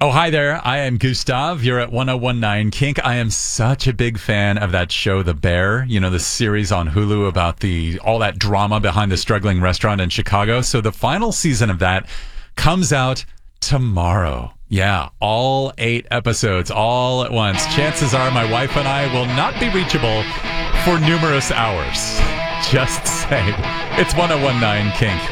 Oh, hi there. I am Gustav. You're at 1019 Kink. I am such a big fan of that show, The Bear, the series on Hulu about all that drama behind the struggling restaurant in Chicago. So the final season of that comes out tomorrow. Yeah, all 8 episodes all at once. Chances are my wife and I will not be reachable for numerous hours. Just saying. It's 1019 Kink.